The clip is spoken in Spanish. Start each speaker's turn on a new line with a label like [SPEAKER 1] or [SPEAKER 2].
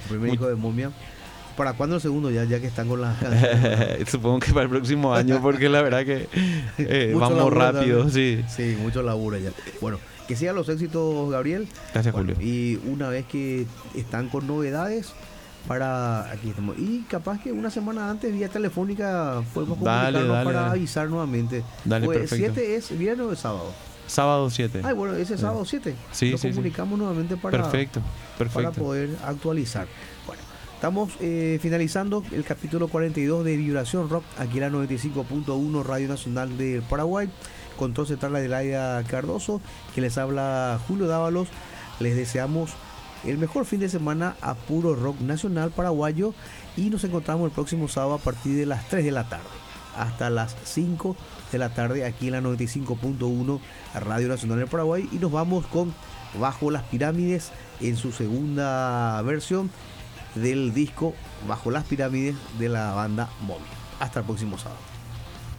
[SPEAKER 1] primer disco de Momia. ¿Para cuándo el segundo ya que están con las canciones?
[SPEAKER 2] Supongo que para el próximo año, porque la verdad que vamos
[SPEAKER 1] laburo
[SPEAKER 2] rápido,
[SPEAKER 1] también.
[SPEAKER 2] sí.
[SPEAKER 1] Sí, mucho laburo ya. Bueno, que sigan los éxitos, Gabriel.
[SPEAKER 2] Gracias,
[SPEAKER 1] Bueno,
[SPEAKER 2] Julio.
[SPEAKER 1] y una vez que están con novedades, aquí estamos. Y capaz que una semana antes, vía telefónica, podemos comunicarnos para avisar nuevamente.
[SPEAKER 2] Dale,
[SPEAKER 1] Pues,
[SPEAKER 2] perfecto.
[SPEAKER 1] 7 es viernes o es sábado.
[SPEAKER 2] Sábado 7.
[SPEAKER 1] Ay, bueno, ese sábado 7.
[SPEAKER 2] Sí,
[SPEAKER 1] Nos comunicamos nuevamente para poder actualizar. Bueno, estamos finalizando el capítulo 42 de Vibración Rock, aquí en la 95.1 Radio Nacional del Paraguay. Control central de Laia Cardoso, que les habla Julio Dávalos. Les deseamos el mejor fin de semana a puro rock nacional paraguayo y nos encontramos el próximo sábado a partir de las 3 de la tarde hasta las 5 de la tarde aquí en la 95.1 Radio Nacional del Paraguay, y nos vamos con Bajo las Pirámides en su segunda versión del disco Bajo las Pirámides de la banda Momia. Hasta el próximo sábado.